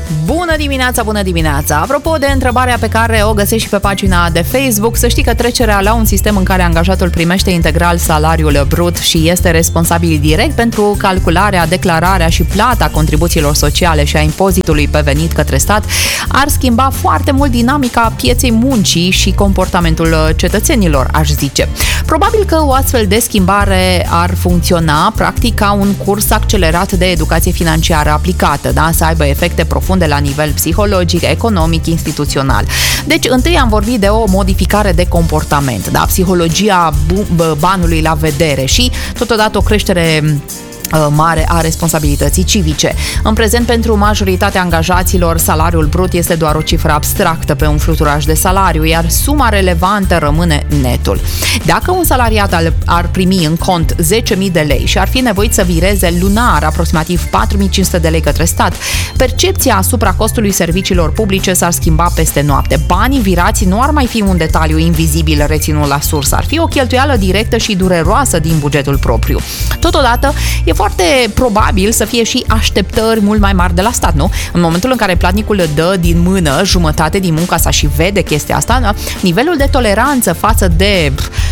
Bună dimineața, bună dimineața! Apropo de întrebarea pe care o găsești și pe pagina de Facebook, să știi că trecerea la un sistem în care angajatul primește integral salariul brut și este responsabil direct pentru calcularea, declararea și plata contribuțiilor sociale și a impozitului pe venit către stat ar schimba foarte mult dinamica pieței muncii și comportamentul cetățenilor, aș zice. Probabil că o astfel de schimbare ar funcționa practic ca un curs accelerat de educație financiară aplicată, da? Să aibă efecte profunde la nivel psihologic, economic, instituțional. Deci, întâi am vorbit de o modificare de comportament, da? Psihologia banului la vedere și, totodată, o creștere mare a responsabilității civice. În prezent, pentru majoritatea angajaților, salariul brut este doar o cifră abstractă pe un fluturaj de salariu, iar suma relevantă rămâne netul. Dacă un salariat ar primi în cont 10.000 de lei și ar fi nevoit să vireze lunar aproximativ 4.500 de lei către stat, percepția asupra costului serviciilor publice s-ar schimba peste noapte. Banii virați nu ar mai fi un detaliu invizibil reținut la sursă, ar fi o cheltuială directă și dureroasă din bugetul propriu. Totodată, e foarte probabil să fie și așteptări mult mai mari de la stat, nu? În momentul în care platnicul dă din mână jumătate din munca sa și vede chestia asta, nivelul de toleranță față de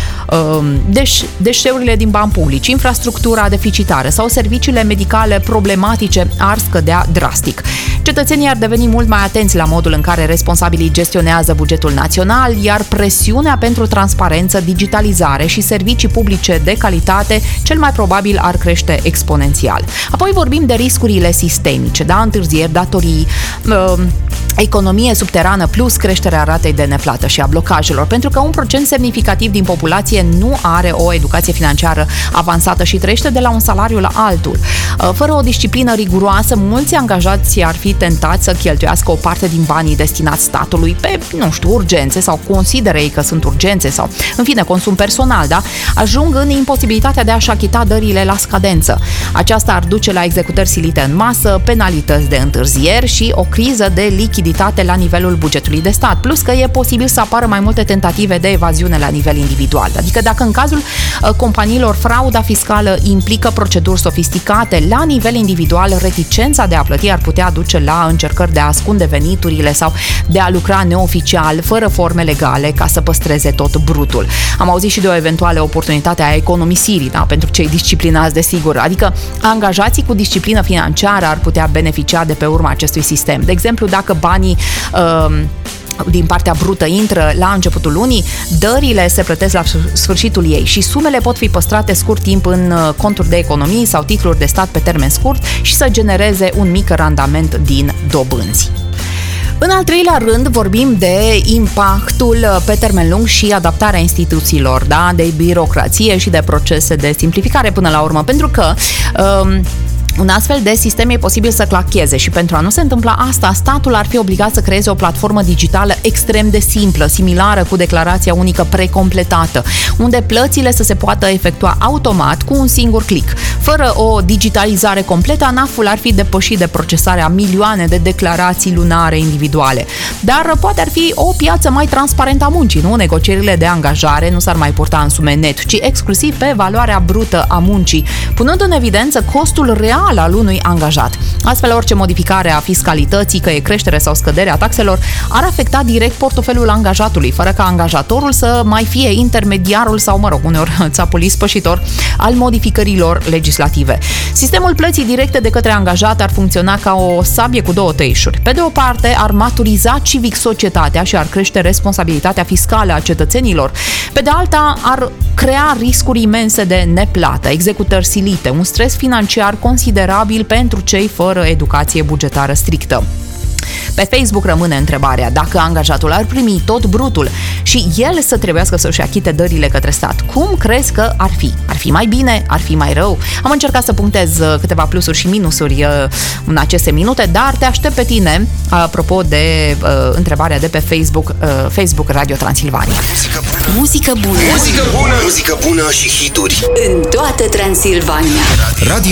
deșeurile din bani publici, infrastructura deficitară sau serviciile medicale problematice ar scădea drastic. Cetățenii ar deveni mult mai atenți la modul în care responsabilii gestionează bugetul național, iar presiunea pentru transparență, digitalizare și servicii publice de calitate cel mai probabil ar crește exponențial. Apoi vorbim de riscurile sistemice, da? Întârzieri, datorii, economie subterană plus creșterea ratei de neplată și a blocajelor, pentru că un procent semnificativ din populație nu are o educație financiară avansată și trăiește de la un salariu la altul. Fără o disciplină riguroasă, mulți angajați ar fi tentați să cheltuiască o parte din banii destinați statului pe, urgențe sau consideră ei că sunt urgențe sau, în fine, consum personal, da? Ajung în imposibilitatea de a-și achita dările la scadență. Aceasta ar duce la executări silite în masă, penalități de întârzieri și o criză de lichiditate la nivelul bugetului de stat, plus că e posibil să apară mai multe tentative de evaziune la nivel individual. Adică dacă în cazul companiilor frauda fiscală implică proceduri sofisticate, la nivel individual reticența de a plăti ar putea duce la încercări de a ascunde veniturile sau de a lucra neoficial, fără forme legale, ca să păstreze tot brutul. Am auzit și de o eventuală oportunitate a economisirii, da, pentru cei disciplinați, desigur. Adică angajații cu disciplină financiară ar putea beneficia de pe urma acestui sistem. De exemplu, dacă banii din partea brută intră la începutul lunii, dările se plătesc la sfârșitul ei și sumele pot fi păstrate scurt timp în conturi de economii sau titluri de stat pe termen scurt și să genereze un mic randament din dobânzi. În al treilea rând, vorbim de impactul pe termen lung și adaptarea instituțiilor, da? De birocrație și de procese de simplificare până la urmă, pentru că un astfel de sistem e posibil să clacheze și pentru a nu se întâmpla asta, statul ar fi obligat să creeze o platformă digitală extrem de simplă, similară cu declarația unică precompletată, unde plățile să se poată efectua automat cu un singur click. Fără o digitalizare completă, ANAF-ul ar fi depășit de procesarea milioane de declarații lunare individuale. Dar poate ar fi o piață mai transparentă a muncii, nu? Negocierile de angajare nu s-ar mai purta în sume net, ci exclusiv pe valoarea brută a muncii, punând în evidență costul real al unui angajat. Astfel, orice modificare a fiscalității, că e creștere sau scăderea taxelor, ar afecta direct portofelul angajatului, fără ca angajatorul să mai fie intermediarul sau, uneori țapul ispășitor al modificărilor legislative. Sistemul plății directe de către angajat ar funcționa ca o sabie cu două tăișuri. Pe de o parte, ar maturiza civic societatea și ar crește responsabilitatea fiscală a cetățenilor. Pe de alta, ar crea riscuri imense de neplată, executări silite, un stres financiar considerabil pentru cei fără educație bugetară strictă. Pe Facebook rămâne întrebarea dacă angajatul ar primi tot brutul și el să trebuiască să-și achite dările către stat. Cum crezi că ar fi? Ar fi mai bine? Ar fi mai rău? Am încercat să punctez câteva plusuri și minusuri în aceste minute, dar te aștept pe tine, apropo de întrebarea de pe Facebook Radio Transilvania. Muzică bună! Muzică bună! Muzică bună și hituri! În toată Transilvania! Radio